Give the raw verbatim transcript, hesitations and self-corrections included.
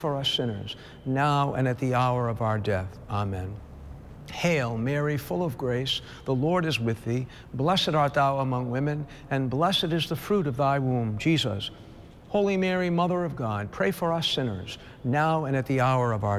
for us sinners, now and at the hour of our death. Amen. Hail, Mary, full of grace, the Lord is with thee. Blessed art thou among women, and blessed is the fruit of thy womb, Jesus. Holy Mary, Mother of God, pray for us sinners, now and at the hour of our